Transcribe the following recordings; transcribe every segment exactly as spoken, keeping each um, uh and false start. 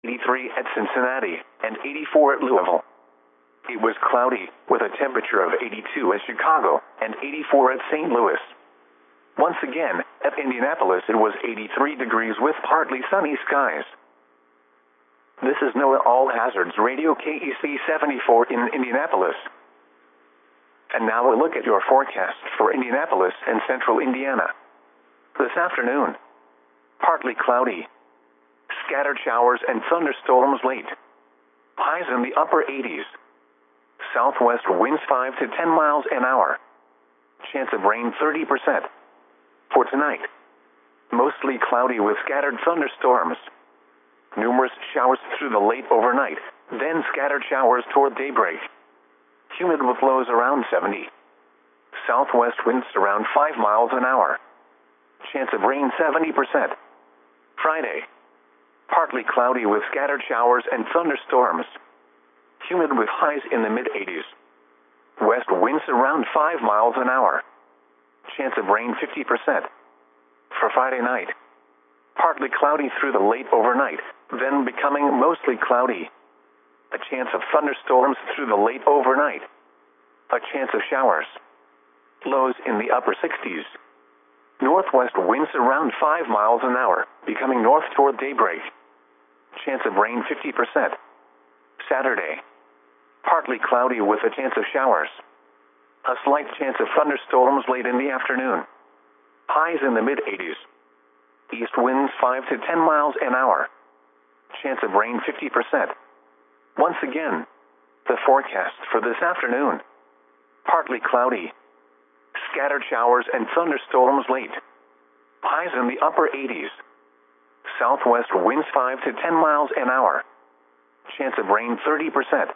eighty-three at Cincinnati, and eighty-four at Louisville. It was cloudy, with a temperature of eighty-two at Chicago, and eighty-four at Saint Louis. Once again, at Indianapolis it was eighty-three degrees with partly sunny skies. This is NOAA All Hazards Radio K E C seventy-four in Indianapolis. And now a look at your forecast for Indianapolis and central Indiana. This afternoon, partly cloudy. Scattered showers and thunderstorms late. Highs in the upper eighties. Southwest winds five to ten miles an hour. Chance of rain thirty percent. For tonight, mostly cloudy with scattered thunderstorms. Numerous showers through the late overnight, then scattered showers toward daybreak. Humid with lows around seventy. Southwest winds around five miles an hour. Chance of rain seventy percent. Friday, partly cloudy with scattered showers and thunderstorms. Humid with highs in the mid eighties. West winds around five miles an hour. Chance of rain fifty percent. For Friday night, partly cloudy through the late overnight, then becoming mostly cloudy. A chance of thunderstorms through the late overnight. A chance of showers. Lows in the upper sixties. Northwest winds around five miles an hour, becoming north toward daybreak. Chance of rain fifty percent. Saturday, partly cloudy with a chance of showers. A slight chance of thunderstorms late in the afternoon. Highs in the mid eighties. East winds five to ten miles an hour. Chance of rain fifty percent. Once again, the forecast for this afternoon. Partly cloudy. Scattered showers and thunderstorms late. Highs in the upper eighties. Southwest winds five to ten miles an hour. Chance of rain thirty percent.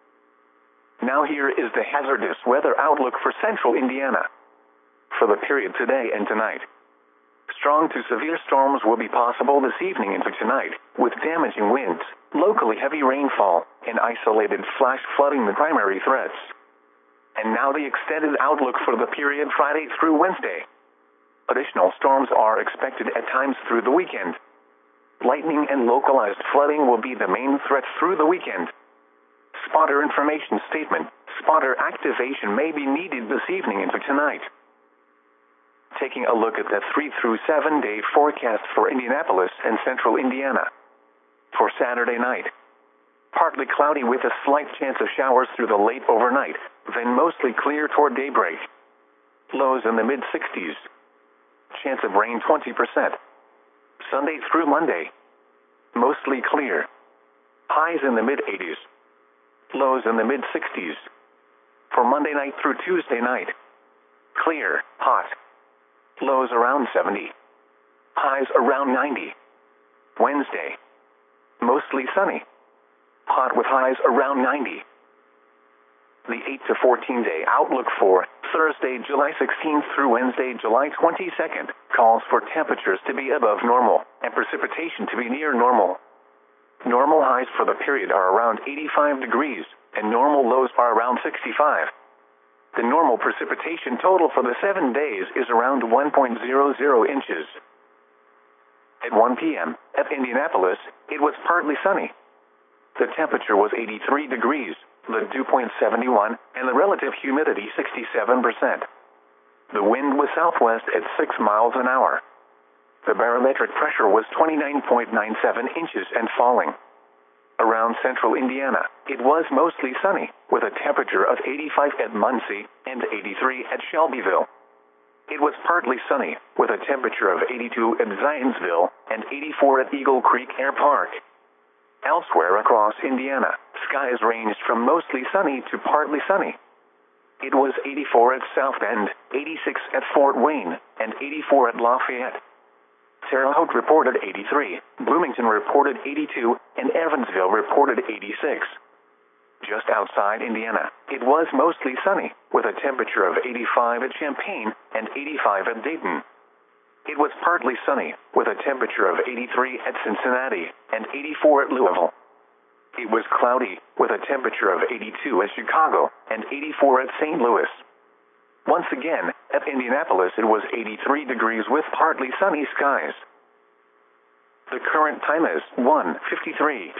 Now here is the hazardous weather outlook for central Indiana. For the period today and tonight. Strong to severe storms will be possible this evening into tonight, with damaging winds, locally heavy rainfall, and isolated flash flooding the primary threats. And now the extended outlook for the period Friday through Wednesday. Additional storms are expected at times through the weekend. Lightning and localized flooding will be the main threats through the weekend. Spotter information statement. Spotter activation may be needed this evening into tonight. Taking a look at the three through seven day forecast for Indianapolis and central Indiana. For Saturday night, partly cloudy with a slight chance of showers through the late overnight, then mostly clear toward daybreak. Lows in the mid sixties. Chance of rain twenty percent. Sunday through Monday, mostly clear. Highs in the mid eighties. Lows in the mid sixties. For Monday night through Tuesday night, clear, hot. Lows around seventy. Highs around ninety. Wednesday, mostly sunny. Hot with highs around ninety. The eight to fourteen day outlook for Thursday, July sixteenth through Wednesday, July twenty-second, calls for temperatures to be above normal and precipitation to be near normal. Normal highs for the period are around eighty-five degrees, and normal lows are around sixty-five. The normal precipitation total for the seven days is around one point zero zero inches. At one p m, at Indianapolis, it was partly sunny. The temperature was eighty-three degrees, the dew point seventy-one, and the relative humidity sixty-seven percent. The wind was southwest at six miles an hour. The barometric pressure was twenty-nine point nine seven inches and falling. Around central Indiana, it was mostly sunny, with a temperature of eighty-five at Muncie and eighty-three at Shelbyville. It was partly sunny, with a temperature of eighty-two at Zionsville and eighty-four at Eagle Creek Air Park. Elsewhere across Indiana, skies ranged from mostly sunny to partly sunny. It was eighty-four at South Bend, eighty-six at Fort Wayne, and eighty-four at Lafayette. Terre Haute reported eighty-three, Bloomington reported eighty-two, and Evansville reported eighty-six. Just outside Indiana, it was mostly sunny, with a temperature of eighty-five at Champaign and eighty-five at Dayton. It was partly sunny, with a temperature of eighty-three at Cincinnati and eighty-four at Louisville. It was cloudy, with a temperature of eighty-two at Chicago and eighty-four at Saint Louis. Once again, at Indianapolis it was eighty-three degrees with partly sunny skies. The current time is one fifty-three.